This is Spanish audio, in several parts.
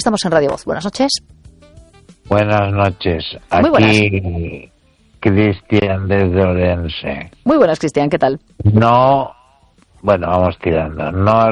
estamos en Radio Voz. Buenas noches. Buenas noches. Muy buenas. Aquí Cristian desde Orense. Muy buenas, Cristian, ¿qué tal? No, bueno, vamos tirando. No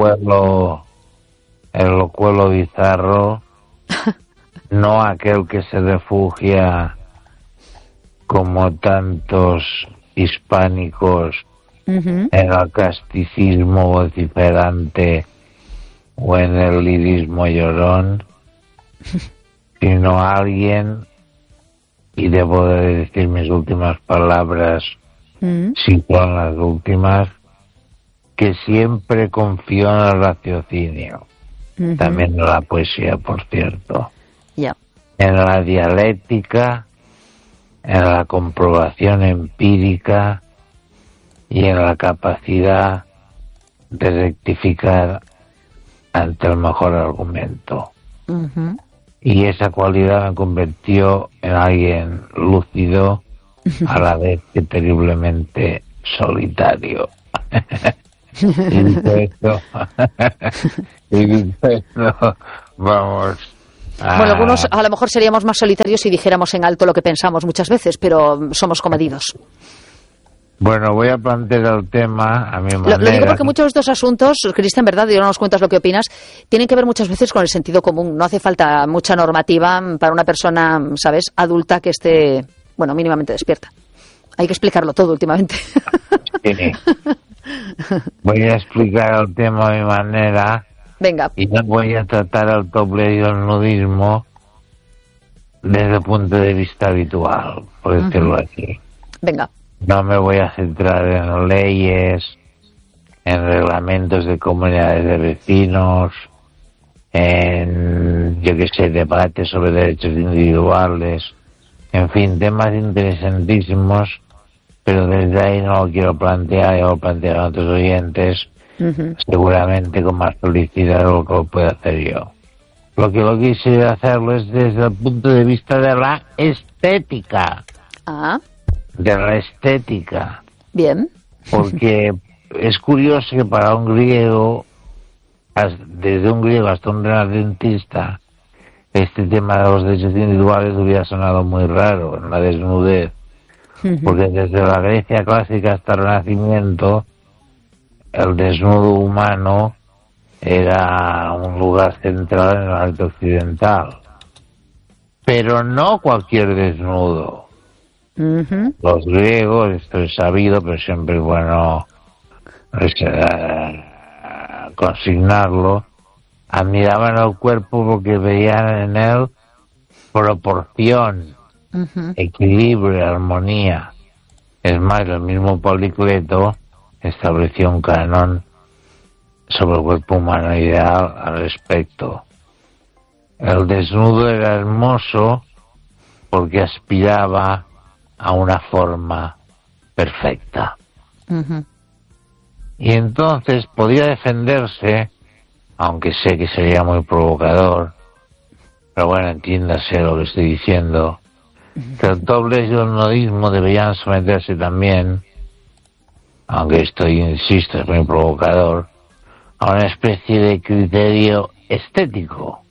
el locuelo bizarro, no aquel que se refugia como tantos hispánicos en el casticismo vociferante o en el lirismo llorón, sino alguien, y debo de decir mis últimas palabras, si son las últimas, que siempre confió en el raciocinio, también en la poesía, por cierto, en la dialéctica, en la comprobación empírica y en la capacidad de rectificar ante el mejor argumento. Y esa cualidad me convirtió en alguien lúcido, a la vez que terriblemente solitario. Y dicho esto, vamos. Bueno, algunos a lo mejor seríamos más solitarios si dijéramos en alto lo que pensamos muchas veces, pero somos comedidos. Bueno, voy a plantear el tema a mi manera. Lo digo porque muchos de estos asuntos, Cristian, ¿verdad? Y ahora nos cuentas lo que opinas, tienen que ver muchas veces con el sentido común. No hace falta mucha normativa para una persona, ¿sabes?, adulta que esté, bueno, mínimamente despierta. Hay que explicarlo todo últimamente. Sí. Voy a explicar el tema a mi manera. Venga. Y no voy a tratar el doble y el nudismo desde el punto de vista habitual, por decirlo así. Venga. No me voy a centrar en leyes, en reglamentos de comunidades de vecinos, en, yo qué sé, debates sobre derechos individuales, en fin, temas interesantísimos, pero desde ahí no lo quiero plantear, ya lo plantearon otros oyentes, seguramente con más felicidad de lo que lo puedo hacer yo. Lo que quise hacerlo es desde el punto de vista de la estética. De la estética. Bien. Porque es curioso que para un griego, desde un griego hasta un renacentista, este tema de los derechos individuales hubiera sonado muy raro, en la desnudez. Porque desde la Grecia clásica hasta el Renacimiento, el desnudo humano era un lugar central en el arte occidental. Pero no cualquier desnudo. Los griegos, esto es sabido, pero siempre es bueno consignarlo, admiraban el cuerpo porque veían en él proporción, equilibrio, armonía. Es más, el mismo Policleto estableció un canon sobre el cuerpo humano ideal al respecto. El desnudo era hermoso porque aspiraba a una forma perfecta. Y entonces podía defenderse, aunque sé que sería muy provocador, pero bueno, entiéndase lo que estoy diciendo, que el doblez y el nudismo deberían someterse también, aunque esto, insisto, es muy provocador, a una especie de criterio estético.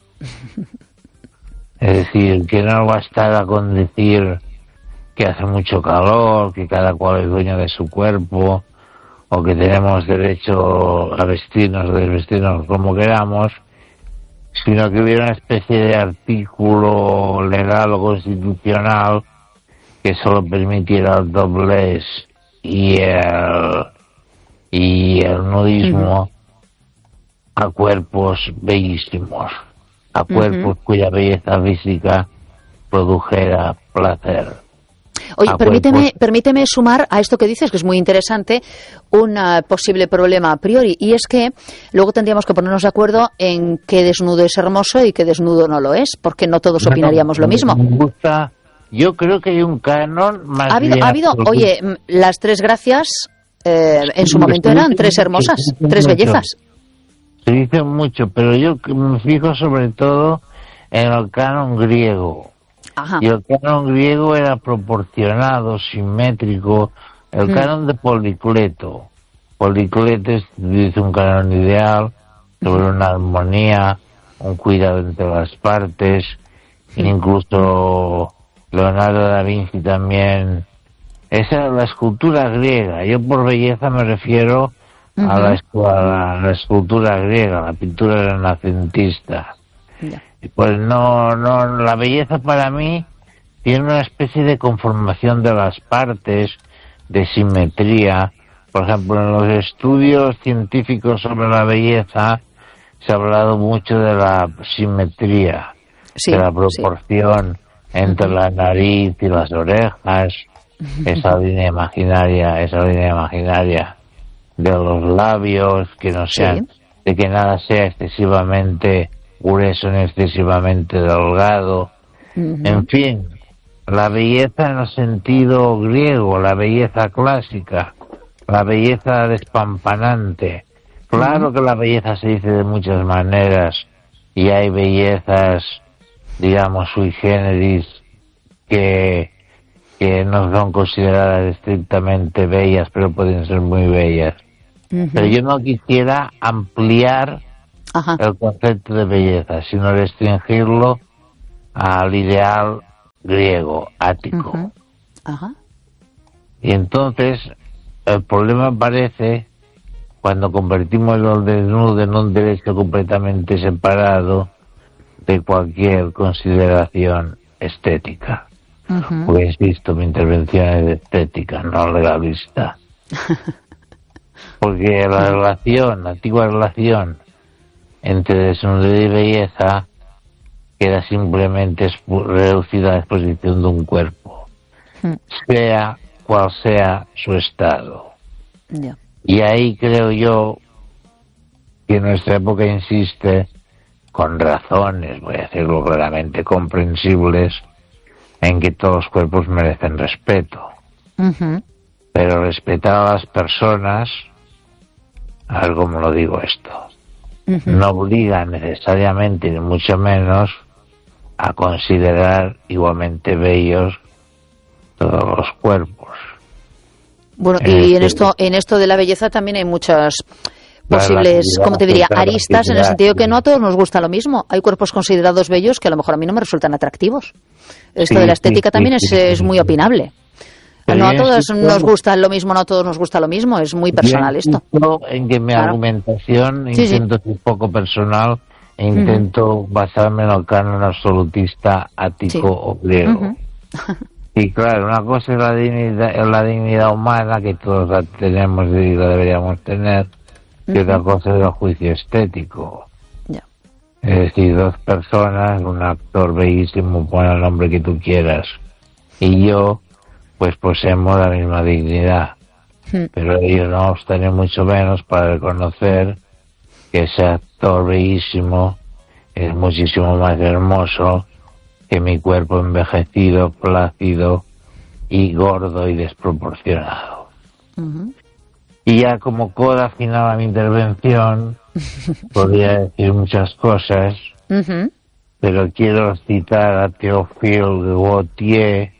Es decir, que no bastara con decir que hace mucho calor, que cada cual es dueño de su cuerpo, o que tenemos derecho a vestirnos o desvestirnos como queramos, sino que hubiera una especie de artículo legal o constitucional que solo permitiera el doblez y el nudismo a cuerpos bellísimos, a cuerpos cuya belleza física produjera placer. Oye, permíteme sumar a esto que dices, que es muy interesante, un posible problema a priori, y es que luego tendríamos que ponernos de acuerdo en qué desnudo es hermoso y qué desnudo no lo es, porque no todos opinaríamos lo mismo. Yo creo que hay un canon más ha habido, oye, las tres gracias en su momento eran tres hermosas, tres bellezas. Se dice mucho, pero yo me fijo sobre todo en el canon griego. Y el canon griego era proporcionado, simétrico. El canon de Policleto. Policleto dice un canon ideal sobre una armonía un cuidado entre las partes, incluso Leonardo da Vinci también. Esa es la escultura griega. Yo por belleza me refiero a la escultura griega, la pintura renacentista. Pues no, la belleza para mí tiene una especie de conformación de las partes, de simetría. Por ejemplo, en los estudios científicos sobre la belleza se ha hablado mucho de la simetría, de la proporción entre la nariz y las orejas, esa línea imaginaria de los labios, que no sean, de que nada sea excesivamente grueso ni excesivamente delgado. En fin, la belleza en el sentido griego, la belleza clásica, la belleza despampanante. Claro que la belleza se dice de muchas maneras y hay bellezas, digamos, sui generis que no son consideradas estrictamente bellas, pero pueden ser muy bellas. Pero yo no quisiera ampliar el concepto de belleza, sino restringirlo al ideal griego, ático. Y entonces el problema aparece cuando convertimos el desnudo en un derecho completamente separado de cualquier consideración estética. Porque insisto, mi intervención es de estética, no legalista. Porque la antigua relación entre desnudez y belleza queda simplemente reducida a la exposición de un cuerpo, sea cual sea su estado. Y ahí creo yo que nuestra época insiste, con razones, voy a decirlo claramente, comprensibles, en que todos los cuerpos merecen respeto. Pero respetar a las personas, a ver cómo lo digo esto, no obliga necesariamente, ni mucho menos, a considerar igualmente bellos todos los cuerpos. Bueno, y en esto de la belleza también hay muchas posibles, como te diría, aristas, en el sentido que no a todos nos gusta lo mismo. Hay cuerpos considerados bellos que a lo mejor a mí no me resultan atractivos. Esto de la estética también es muy opinable. No a todos nos gusta lo mismo, no a todos nos gusta lo mismo, es muy personal esto. En que mi argumentación intento ser poco personal e intento basarme en el canon absolutista ático o griego. Y claro, una cosa es la dignidad humana, que todos la tenemos y la deberíamos tener, y otra cosa es el juicio estético. Es decir, dos personas, un actor bellísimo, pon el nombre que tú quieras, y yo, pues poseemos la misma dignidad. Pero ellos no obstante mucho menos para reconocer que ese actor bellísimo es muchísimo más hermoso que mi cuerpo envejecido, plácido y gordo y desproporcionado. Y ya como coda final a mi intervención, podría decir muchas cosas, pero quiero citar a Théophile de Gautier,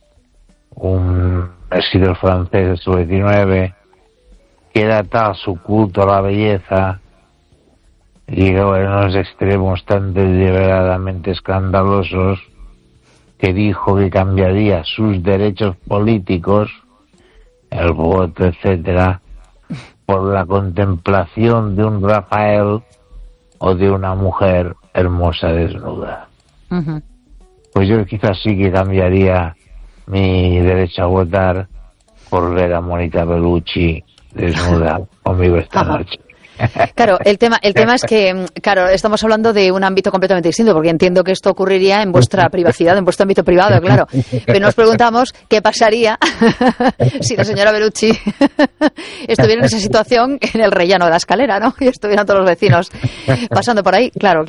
un escritor francés del siglo XIX, que era tal su culto a la belleza, llegó en unos extremos tan deliberadamente escandalosos, que dijo que cambiaría sus derechos políticos, el voto, etcétera, por la contemplación de un Rafael o de una mujer hermosa desnuda. Pues yo quizás sí que cambiaría mi derecho a votar por ver a Mónica Bellucci desnuda conmigo esta noche. Claro, el tema es que, claro, estamos hablando de un ámbito completamente distinto, porque entiendo que esto ocurriría en vuestra privacidad, en vuestro ámbito privado, claro. Pero nos preguntamos qué pasaría si la señora Bellucci estuviera en esa situación en el rellano de la escalera, ¿no? Y estuvieran todos los vecinos pasando por ahí. Claro.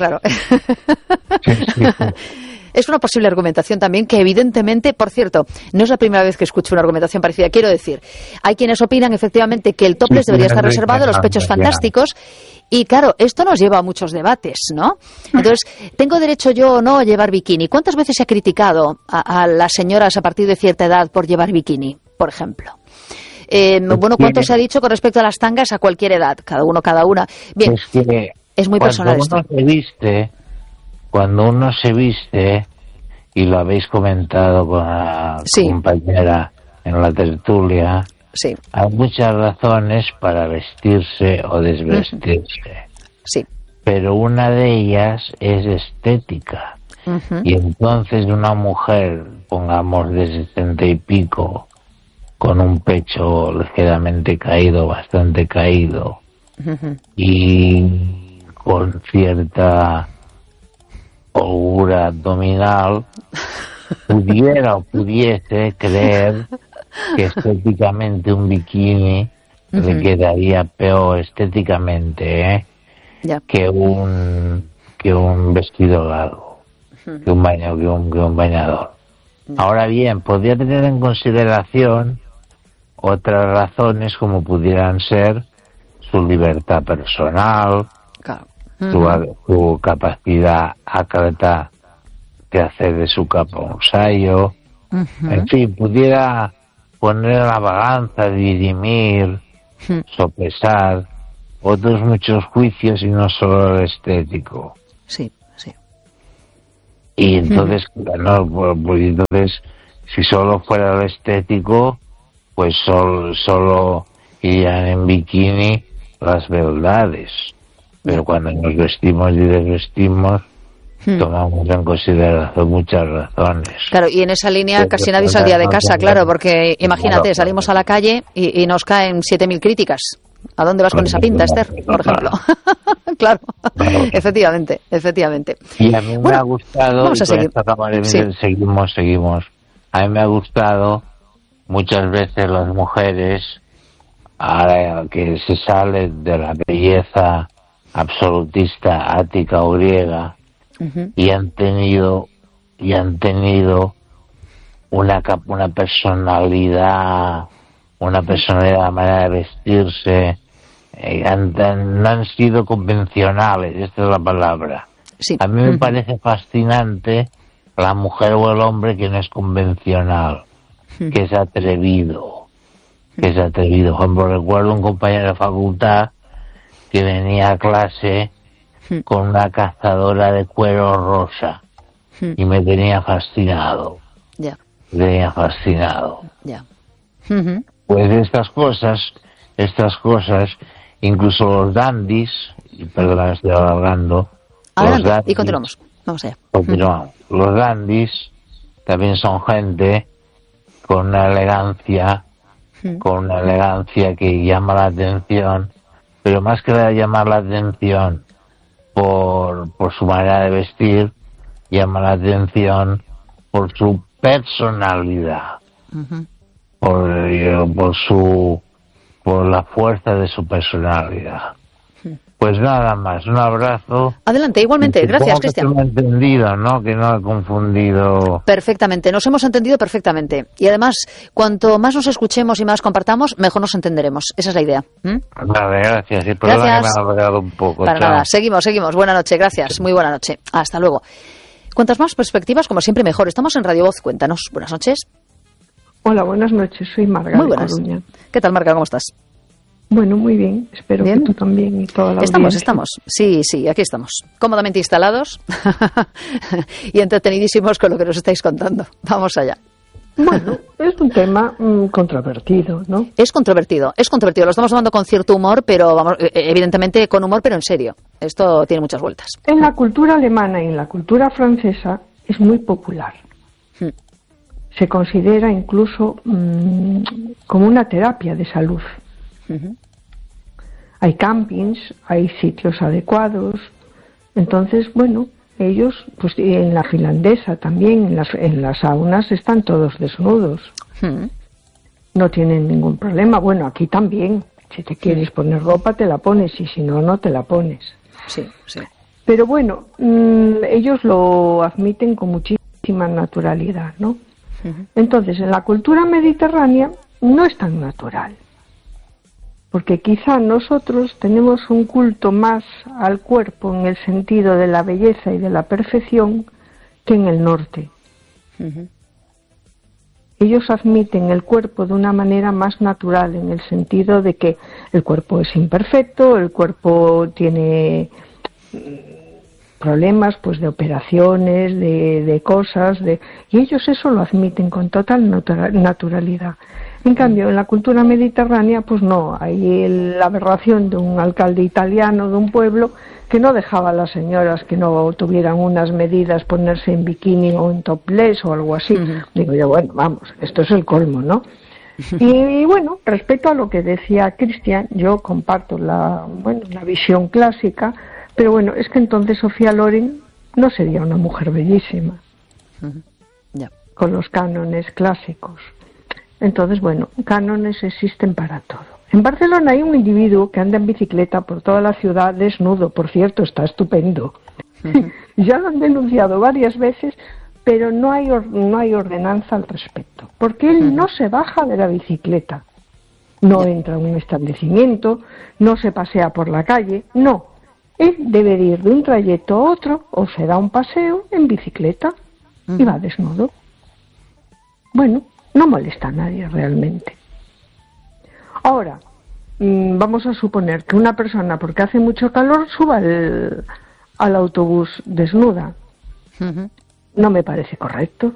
Es una posible argumentación también que evidentemente, por cierto, no es la primera vez que escucho una argumentación parecida. Quiero decir, hay quienes opinan efectivamente que el topless debería estar reservado a los pechos fantásticos y claro, esto nos lleva a muchos debates, ¿no? Entonces, ¿tengo derecho yo o no a llevar bikini? ¿Cuántas veces se ha criticado a las señoras a partir de cierta edad por llevar bikini, por ejemplo? Bueno, ¿cuánto se ha dicho con respecto a las tangas a cualquier edad? Cada uno, cada una. Bien, es muy personal esto. Cuando uno se viste, cuando uno se viste, y lo habéis comentado con la compañera en la tertulia, hay muchas razones para vestirse o desvestirse. Sí. Pero una de ellas es estética. Y entonces una mujer, pongamos de 70 y pico, con un pecho ligeramente caído, bastante caído, y con cierta holgura abdominal, pudiera o pudiese creer que estéticamente un bikini le quedaría peor estéticamente que un vestido largo, que un bañador. Ahora bien, podría tener en consideración otras razones como pudieran ser su libertad personal, su capacidad ácrata de hacer de su capa un sayo, en fin, pudiera poner en la balanza, dirimir, sopesar otros muchos juicios y no solo el estético. Sí, sí. Y entonces, entonces, si solo fuera el estético, pues solo irían en bikini las beldades. Pero cuando nos vestimos y desvestimos, tomamos en consideración muchas razones. Claro, y en esa línea casi nadie saldría de casa, claro, porque imagínate, salimos a la calle y nos caen 7.000 críticas. ¿A dónde vas con esa pinta, Esther, por ejemplo? Claro, efectivamente. Y a mí me ha gustado, vamos a seguir. Seguimos. A mí me ha gustado muchas veces las mujeres, ahora que se sale de la belleza absolutista ática o griega, y han tenido una personalidad, manera de vestirse, no han sido convencionales, esta es la palabra. Sí. A mí me parece fascinante la mujer o el hombre que no es convencional, que es atrevido. Por ejemplo, recuerdo un compañero de facultad que venía a clase con una cazadora de cuero rosa y me tenía fascinado. Ya. Pues estas cosas, incluso los dandis, y perdona que estoy alargando. Y continuamos. Vamos allá. Continuamos. Los dandis también son gente con una elegancia que llama la atención, pero más que llamar la atención por su manera de vestir, llama la atención por su personalidad, por la fuerza de su personalidad. Pues nada más, un abrazo. Adelante, igualmente. Gracias, Cristian. Que no he entendido, ¿no? Que no he confundido. Perfectamente, nos hemos entendido perfectamente. Y además, cuanto más nos escuchemos y más compartamos, mejor nos entenderemos. Esa es la idea. Vale, gracias. Y perdona que me ha alargado un poco. Para nada, seguimos. Buena noche, gracias. Muy buena noche. Hasta luego. Cuantas más perspectivas, como siempre, mejor. Estamos en Radio Voz. Cuéntanos. Buenas noches. Hola, buenas noches. Soy Marga. Muy buenas. De Coruña. ¿Qué tal, Marga? ¿Cómo estás? Bueno, muy bien. Espero que tú también y toda la audiencia. Estamos. Sí, aquí estamos. Cómodamente instalados y entretenidísimos con lo que nos estáis contando. Vamos allá. Bueno, es un tema controvertido, ¿no? Es controvertido. Lo estamos tomando con cierto humor, pero vamos, evidentemente con humor, pero en serio. Esto tiene muchas vueltas. En la cultura alemana y en la cultura francesa es muy popular. Se considera incluso como una terapia de salud. Hay campings, hay sitios adecuados. Entonces, bueno, ellos, pues en la finlandesa también, en las saunas están todos desnudos. No tienen ningún problema. Bueno, aquí también. Si te quieres poner ropa, te la pones, y si no, no te la pones. Sí. Pero bueno, ellos lo admiten con muchísima naturalidad, ¿no? Entonces, en la cultura mediterránea no es tan natural. Porque quizá nosotros tenemos un culto más al cuerpo en el sentido de la belleza y de la perfección que en el norte. Ellos admiten el cuerpo de una manera más natural, en el sentido de que el cuerpo es imperfecto, el cuerpo tiene problemas pues de operaciones, de cosas, y ellos eso lo admiten con total naturalidad. En cambio, en la cultura mediterránea, pues no, hay la aberración de un alcalde italiano de un pueblo que no dejaba a las señoras que no tuvieran unas medidas ponerse en bikini o en topless o algo así. Digo yo, bueno, vamos, esto es el colmo, ¿no? Y bueno, respecto a lo que decía Cristian, yo comparto la visión clásica, pero bueno, es que entonces Sofía Loren no sería una mujer bellísima, con los cánones clásicos. Entonces, bueno, cánones existen para todo. En Barcelona hay un individuo que anda en bicicleta por toda la ciudad desnudo, por cierto, está estupendo. Ya lo han denunciado varias veces, pero no hay ordenanza al respecto, porque él no se baja de la bicicleta, no entra a un establecimiento, no se pasea por la calle, no. Él debe ir de un trayecto a otro o se da un paseo en bicicleta y va desnudo. Bueno, no molesta a nadie realmente. Ahora, vamos a suponer que una persona, porque hace mucho calor, suba al autobús desnuda. No me parece correcto.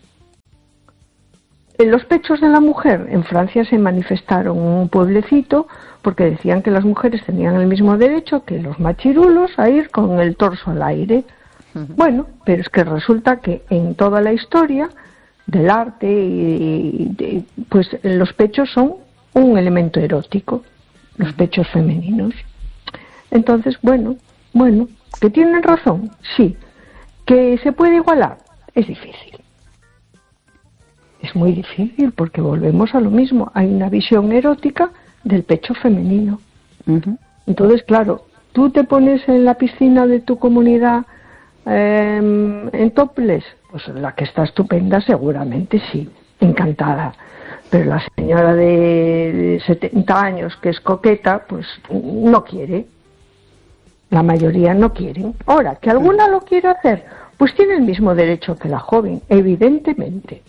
En los pechos de la mujer, en Francia se manifestaron un pueblecito porque decían que las mujeres tenían el mismo derecho que los machirulos a ir con el torso al aire. Bueno, pero es que resulta que en toda la historia del arte, pues los pechos son un elemento erótico, los pechos femeninos. Entonces, bueno, ¿que tienen razón? Sí. ¿Que se puede igualar? Es difícil. Es muy difícil porque volvemos a lo mismo. Hay una visión erótica del pecho femenino. Entonces, claro, tú te pones en la piscina de tu comunidad en topless, pues la que está estupenda seguramente sí, encantada. Pero la señora de 70 años que es coqueta, pues no quiere. La mayoría no quieren. Ahora, que alguna lo quiera hacer, pues tiene el mismo derecho que la joven, evidentemente.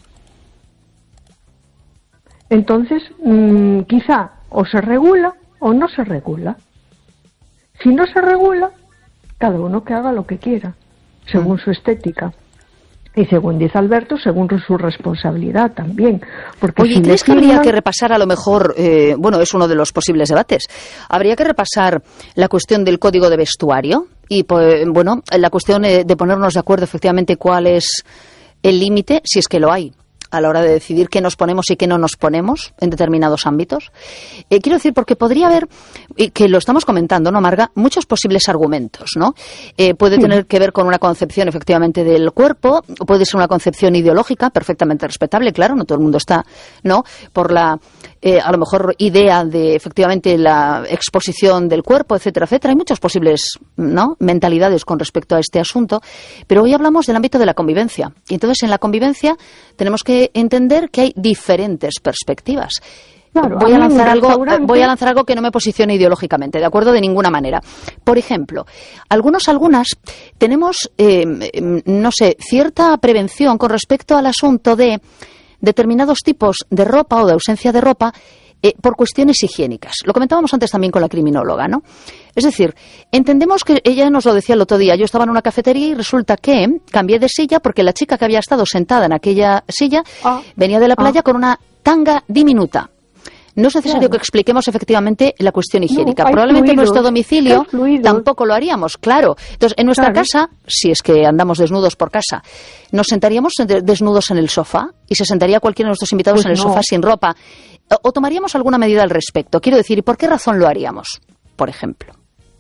Entonces, quizá o se regula o no se regula. Si no se regula, cada uno que haga lo que quiera, según su estética. Y según dice Alberto, según su responsabilidad también. Porque oye, ¿crees que habría que repasar a lo mejor, es uno de los posibles debates, habría que repasar la cuestión del código de vestuario? Y, la cuestión de ponernos de acuerdo efectivamente cuál es el límite, si es que lo hay, a la hora de decidir qué nos ponemos y qué no nos ponemos en determinados ámbitos. Quiero decir, porque podría haber, y que lo estamos comentando, ¿no, Marga? Muchos posibles argumentos, ¿no? Puede tener que ver con una concepción efectivamente del cuerpo, puede ser una concepción ideológica, perfectamente respetable, claro, no todo el mundo está, ¿no? Por la, a lo mejor, idea de efectivamente la exposición del cuerpo, etcétera, etcétera. Hay muchas posibles, ¿no?, mentalidades con respecto a este asunto, pero hoy hablamos del ámbito de la convivencia. Y entonces, en la convivencia tenemos que entender que hay diferentes perspectivas. Claro, voy a lanzar algo que no me posicione ideológicamente, ¿de acuerdo? De ninguna manera. Por ejemplo, algunas tenemos, cierta prevención con respecto al asunto de determinados tipos de ropa o de ausencia de ropa por cuestiones higiénicas. Lo comentábamos antes también con la criminóloga, ¿no? Es decir, entendemos que ella nos lo decía el otro día. Yo estaba en una cafetería y resulta que cambié de silla porque la chica que había estado sentada en aquella silla venía de la playa con una tanga diminuta. No es necesario que expliquemos efectivamente la cuestión higiénica. Probablemente en nuestro domicilio tampoco lo haríamos, claro. Entonces, en nuestra casa, si es que andamos desnudos por casa, nos sentaríamos desnudos en el sofá y se sentaría cualquiera de nuestros invitados en el sofá sin ropa. ¿O tomaríamos alguna medida al respecto? Quiero decir, ¿y por qué razón lo haríamos, por ejemplo?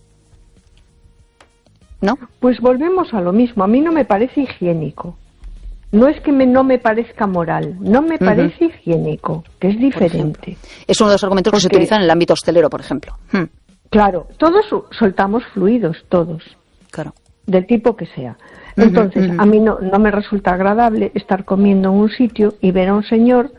¿No? Pues volvemos a lo mismo. A mí no me parece higiénico. No es que no me parezca moral, no me parece higiénico, que es diferente. Es uno de los argumentos que se utilizan en el ámbito hostelero, por ejemplo. Claro, todos soltamos fluidos, todos. Claro. Del tipo que sea. Entonces, a mí no me resulta agradable estar comiendo en un sitio y ver a un señor,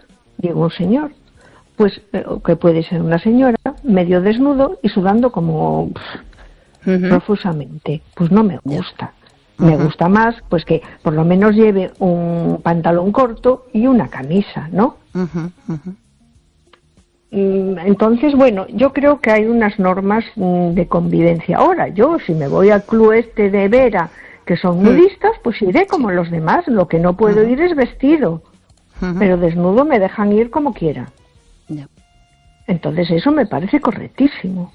pues que puede ser una señora, medio desnudo y sudando como profusamente. Pues no me gusta. Me gusta más, pues que por lo menos lleve un pantalón corto y una camisa, ¿no? Entonces, bueno, yo creo que hay unas normas de convivencia. Ahora, yo si me voy al club este de Vera, que son nudistas, pues iré como los demás. Lo que no puedo ir es vestido, pero desnudo me dejan ir como quiera. Entonces eso me parece correctísimo.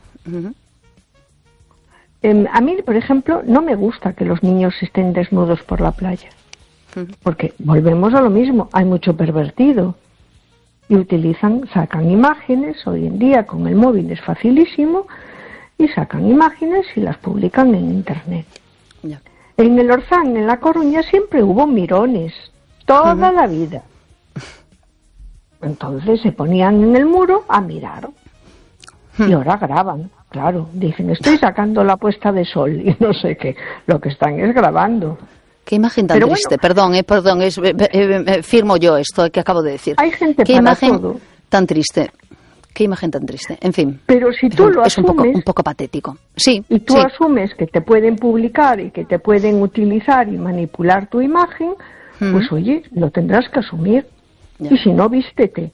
A mí, por ejemplo, no me gusta que los niños estén desnudos por la playa, porque volvemos a lo mismo, hay mucho pervertido. Y sacan imágenes, hoy en día con el móvil es facilísimo, y sacan imágenes y las publican en internet. En el Orzán, en La Coruña, siempre hubo mirones, toda la vida. Entonces se ponían en el muro a mirar. Y ahora graban, claro. Dicen, estoy sacando la puesta de sol y no sé qué. Lo que están es grabando. Qué imagen tan triste, bueno, perdón, firmo yo esto que acabo de decir. Hay gente qué para imagen todo. Tan triste, qué imagen tan triste, en fin. Pero si tú lo asumes, es un poco patético. Sí. Y tú asumes que te pueden publicar y que te pueden utilizar y manipular tu imagen, pues oye, lo tendrás que asumir. Y si no, vístete.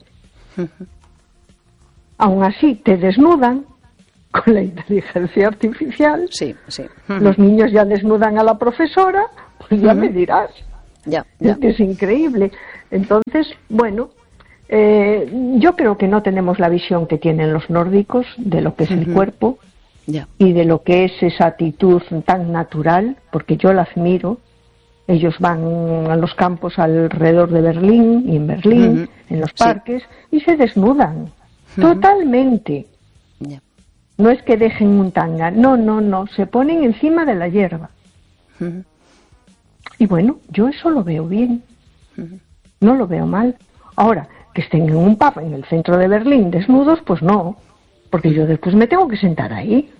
Aún así, te desnudan con la inteligencia artificial. Sí, sí. Los niños ya desnudan a la profesora. Pues ya me dirás. Es increíble. Entonces, bueno, yo creo que no tenemos la visión que tienen los nórdicos de lo que es el cuerpo y de lo que es esa actitud tan natural, porque yo la admiro. Ellos van a los campos alrededor de Berlín y en Berlín, en los parques, y se desnudan totalmente. No es que dejen un tanga, no, se ponen encima de la hierba. Y bueno, yo eso lo veo bien, no lo veo mal. Ahora, que estén en un pub en el centro de Berlín desnudos, pues no, porque yo después me tengo que sentar ahí.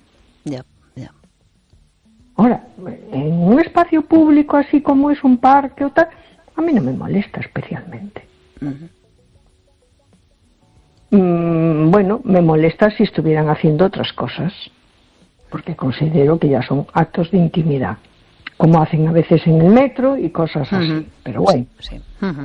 Ahora, en un espacio público así como es un parque o tal, a mí no me molesta especialmente. Bueno, me molesta si estuvieran haciendo otras cosas, porque considero que ya son actos de intimidad, como hacen a veces en el metro y cosas así, pero bueno. Sí.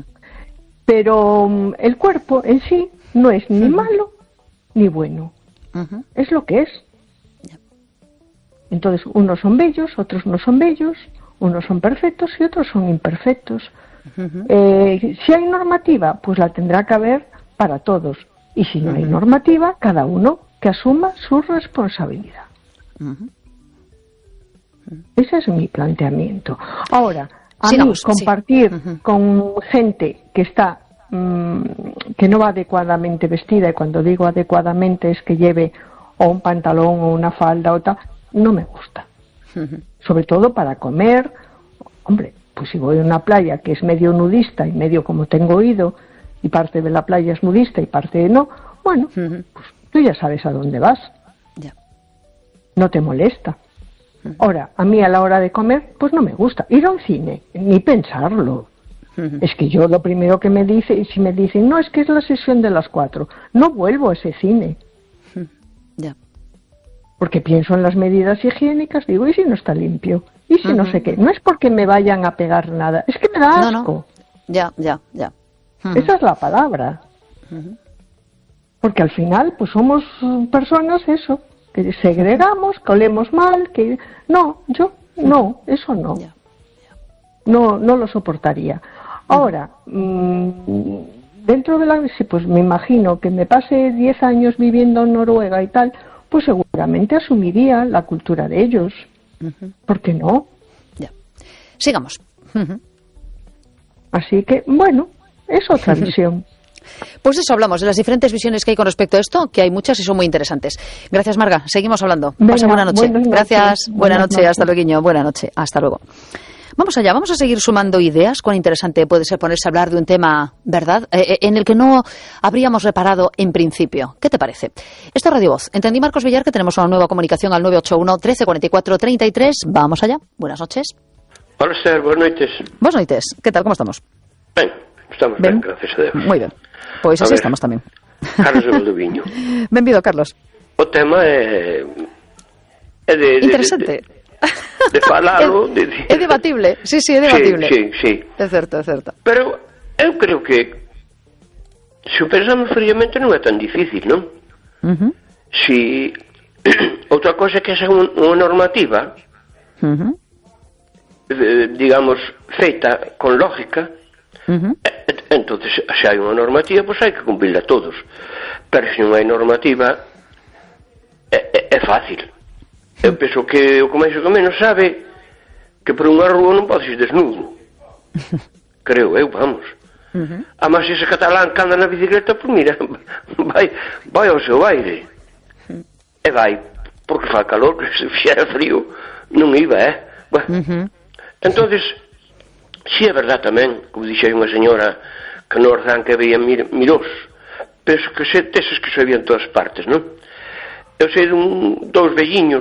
Pero el cuerpo en sí no es ni malo ni bueno, es lo que es. Entonces, unos son bellos, otros no son bellos, unos son perfectos y otros son imperfectos. Si hay normativa, pues la tendrá que haber para todos. Y si no hay normativa, cada uno que asuma su responsabilidad. Ese es mi planteamiento. Ahora, a mí compartir con gente que está que no va adecuadamente vestida, y cuando digo adecuadamente es que lleve o un pantalón o una falda o tal, no me gusta. Sobre todo para comer. Hombre, pues si voy a una playa que es medio nudista y medio como tengo oído, y parte de la playa es nudista y parte no, bueno, pues tú ya sabes a dónde vas. No te molesta. Ahora, a mí a la hora de comer, pues no me gusta. Ir a un cine, ni pensarlo. Es que yo lo primero que me dice, si me dicen, no, es que es la sesión de las 4, no vuelvo a ese cine. Porque pienso en las medidas higiénicas, digo, ¿y si no está limpio? ¿Y si no sé qué? No es porque me vayan a pegar nada, es que me da asco. Ya. Esa es la palabra. Porque al final, pues somos personas, eso, que segregamos, que olemos mal, que... No, yo, no, eso no. No lo soportaría. Ahora, dentro de la... Sí, pues me imagino que me pase 10 años viviendo en Noruega y tal, pues seguramente asumiría la cultura de ellos. ¿Por qué no? Sigamos. Así que, bueno, es otra visión. Pues eso hablamos, de las diferentes visiones que hay con respecto a esto, que hay muchas y son muy interesantes. Gracias, Marga. Seguimos hablando. Pasa buena noche. Gracias. Buena noche. Hasta luego. Buena noche. Hasta luego. Vamos allá, vamos a seguir sumando ideas. Cuán interesante puede ser ponerse a hablar de un tema, ¿verdad?, en el que no habríamos reparado en principio. ¿Qué te parece? Esto es Radio Voz. Entendí, Marcos Villar, que tenemos una nueva comunicación al 981 13 44 33. Vamos allá. Buenas noches. Hola, Esther. Buenas noches. Buenas noches. ¿Qué tal? ¿Cómo estamos? Ben, estamos ben, gracias a Deus. Moi ben. Pois así estamos tamén. Carlos de Valdoviño. Benvido, Carlos. O tema é interesante. De falalo... É debatible. Sí, é debatible. Sí. É certo. Pero eu creo que se o pensamos friamente non é tan difícil, non? Si outra cosa que é unha normativa digamos feita con lógica, entonces se hai unha normativa, pois hai que cumplirla todos, pero se non hai normativa é fácil. Eu penso que o começo que menos sabe que por unha rúa non podes ir desnudo, creo eu, vamos. Además ese catalán que anda na bicicleta, pues mira, vai ao seu aire e vai, porque fa calor, que se fixera frío non iba, bueno. Entonces, si é verdad tamén, como dixei unha señora que no Orzán que veía mirós, penso que deses que se veían todas partes, non? Eu sei dous velliños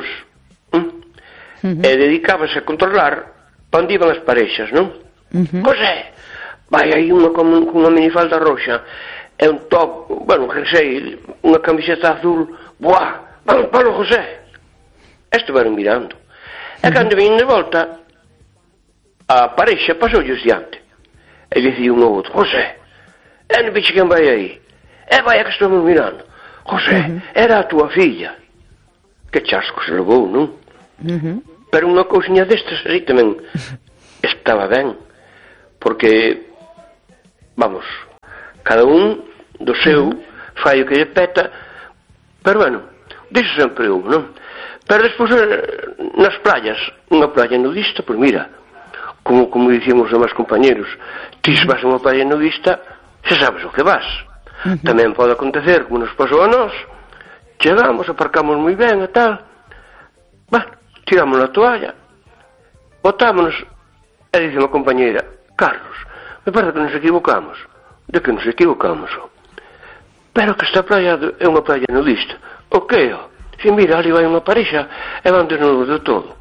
e dedicábase a controlar pa onde iban as parexas, non? José, vai aí unha con unha minifalda roxa e un top, bueno, que sei, unha camiseta azul, buah, vamos, José. Estiveron mirando. E cando vin de volta, a parexa pasoulles diante. E dicía un ao outro, José, non vexe quen vai aí? Vai a que estamos mirando. José, era a túa filla. Que chasco se levou, non? Pero unha cousiña destas así tamén estaba ben, porque vamos, cada un do seu fai o que lle peta, pero bueno, diso sempre un, non? Pero despois nas playas, unha playa nudista, pois mira, como dicíamos os demais compañeros, ti se vas a unha playa nudista, xa sabes o que vas. Tamén pode acontecer, como nos pasou a nós, chegamos, aparcamos moi ben e tal, tiramos a toalla, botámonos, e dice unha compañeira, Carlos, me parece que nos equivocamos. De que nos equivocamos? Pero que esta playa é unha playa nudista. O que? Si mira, ali vai unha parexa e van desnudos de todo.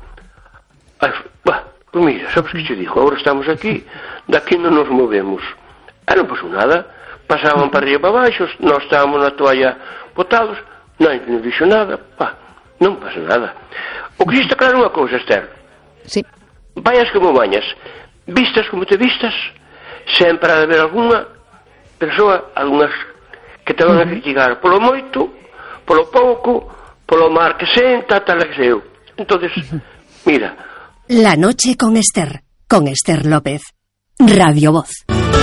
Pues mira, sabes que che digo? Agora estamos aquí, daqui non nos movemos. Non pasou nada. Pasaban para arriba e para baixo, nós estábamos na toalla botados, non nos dixo nada. Non pasa nada. O que está claro unha cousa, Esther. Sí. Vayas como bañas, vistas como te vistas, sempre ha de haber algunha persoa, algunhas que te van a criticar polo moito, polo pouco, polo mar que senta, tal que seu. Entonces, mira. La noche con Esther López. Radio Voz.